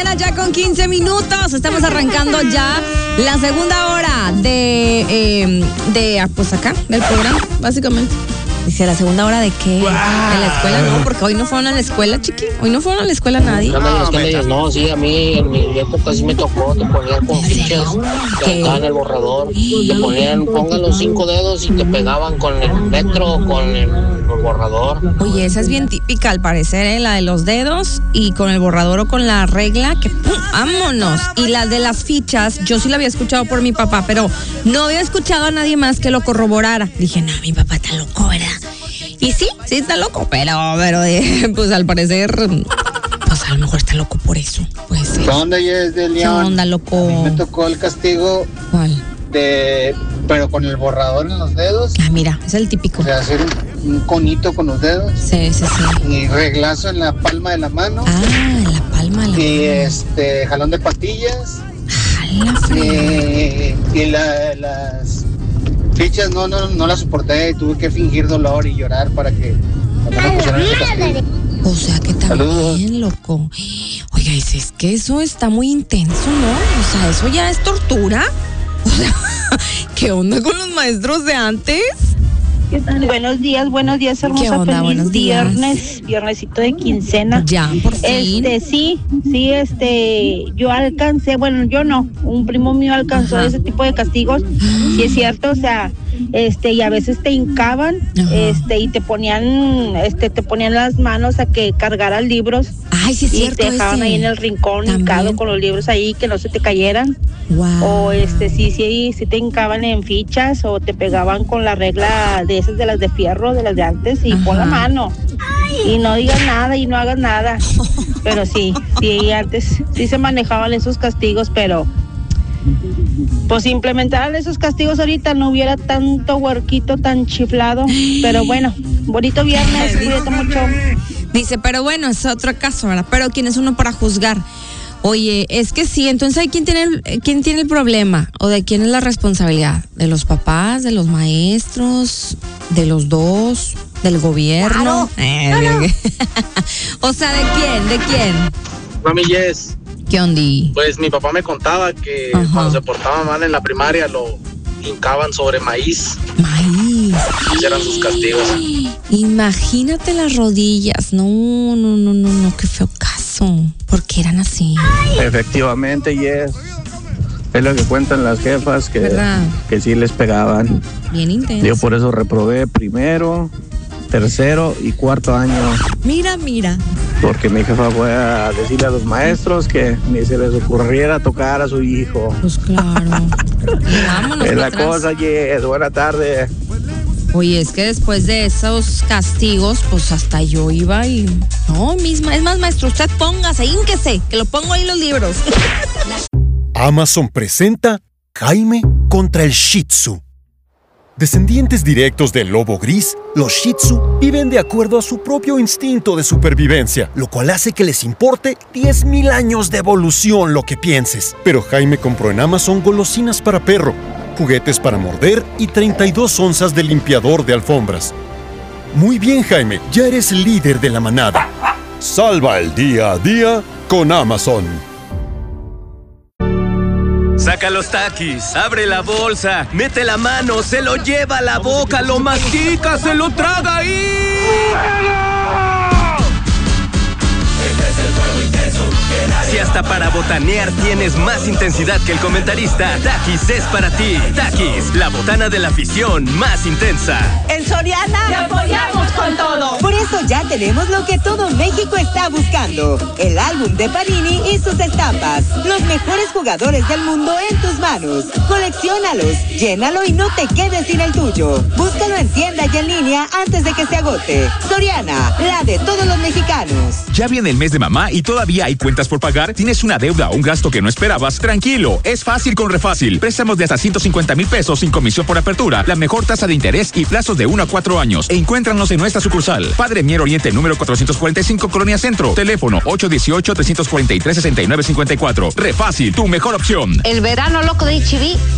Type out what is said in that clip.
mañana, ya con 15 minutos. Estamos arrancando ya la segunda hora pues acá, del programa, básicamente. Dice, ¿la segunda hora de qué? Wow. ¿En la escuela? No, porque hoy no fueron a la escuela, chiqui. Hoy no fueron a la escuela nadie. No, sí, a mí en mi época sí me tocó, te ponían con fichas que acá en el borrador, te ponían, pongan los 5 dedos y te pegaban con el metro o con el borrador. Oye, esa es bien típica al parecer, la de los dedos y con el borrador o con la regla, que ¡pum! ¡Vámonos! Y la de las fichas, yo sí la había escuchado por mi papá, pero no había escuchado a nadie más que lo corroborara. Dije, no, mi papá está loco, ¿verdad? Y sí está loco, pero pues al parecer, pues a lo mejor está loco por eso, puede ser. ¿Qué onda, Yes de León? ¿Qué onda, loco? A mí me tocó el castigo. ¿Cuál? Pero con el borrador en los dedos. Ah, mira, es el típico. O sea, hacer un conito con los dedos. Sí. Y reglazo en la palma de la mano. Ah, en la palma de la mano. Y jalón de patillas. Y las fichas no las soporté, tuve que fingir dolor y llorar para que no me pusieran ese castigo. O sea que también, loco. Oiga, es que eso está muy intenso, ¿no? O sea, eso ya es tortura. O sea, ¿qué onda con los maestros de antes? ¿Qué tal? Buenos días, hermosa. ¿Qué onda? Feliz Buenos días. Viernesito de quincena. Ya, por fin. Sí, yo alcancé, bueno, yo no, un primo mío alcanzó ese tipo de castigos. Sí es cierto, o sea, y a veces te hincaban, y te ponían las manos a que cargaras libros. Ay, sí es y cierto. te dejaban ahí en el rincón hincado con los libros ahí, que no se te cayeran. Wow. O sí te hincaban en fichas o te pegaban con la regla de esas de las de fierro, de las de antes, y pon la mano. Y no digas nada y no hagas nada. Pero sí, antes sí se manejaban esos castigos, pero pues si implementaran esos castigos ahorita no hubiera tanto huerquito tan chiflado. Pero bueno, bonito viernes, cuídate mucho. Dice, pero bueno, es otro caso, ¿verdad? Pero ¿quién es uno para juzgar? Oye, es que sí, entonces ¿hay quién tiene el problema? ¿O de quién es la responsabilidad? ¿De los papás, de los maestros, de los dos, del gobierno? Claro. O sea, ¿de quién? Mami, Yes. ¿Qué ondi? Pues mi papá me contaba que cuando se portaba mal en la primaria lo hincaban sobre maíz. Y eran sus castigos. Imagínate las rodillas. No, qué feo caso. ¿Por qué eran así? Efectivamente, Yes. Es lo que cuentan las jefas, que sí les pegaban. Bien intenso. Yo por eso reprobé primero, tercero y cuarto año. Mira. Porque mi jefa fue a decirle a los maestros que ni se les ocurriera tocar a su hijo. Pues claro. Vámonos. Es la cosa, Yes. Buena tarde. Oye, es que después de esos castigos, pues hasta yo iba y... No, misma. Es más, maestro, usted póngase, hínquese, que lo pongo ahí en los libros. Amazon presenta Jaime contra el Shih Tzu. Descendientes directos del lobo gris, los Shih Tzu viven de acuerdo a su propio instinto de supervivencia, lo cual hace que les importe 10,000 años de evolución lo que pienses. Pero Jaime compró en Amazon golosinas para perro, juguetes para morder y 32 onzas de limpiador de alfombras. Muy bien, Jaime, ya eres el líder de la manada. Salva el día a día con Amazon. Saca los taquis, abre la bolsa, mete la mano, se lo lleva a la boca, lo mastica, se lo traga y... Si hasta para botanear tienes más intensidad que el comentarista, Takis es para ti. Takis, la botana de la afición más intensa. En Soriana te apoyamos con todo. Por eso ya tenemos lo que todo México está buscando: el álbum de Panini y sus estampas. Los mejores jugadores del mundo en tus manos. Colecciónalos, llénalo y no te quedes sin el tuyo. Búscalo en tienda y en línea antes de que se agote. Soriana, la de todos los mexicanos. Ya viene el mes de mamá y todavía hay cuentas por pagar. ¿Tienes una deuda o un gasto que no esperabas? Tranquilo, es fácil con Refácil. Préstamos de hasta 150,000 pesos sin comisión por apertura, la mejor tasa de interés y plazos de 1 a 4 años. E encuéntranos en nuestra sucursal. Padre Mier Oriente, número 445, Colonia Centro. Teléfono 818-343-6954. Refácil, tu mejor opción. El verano loco de HB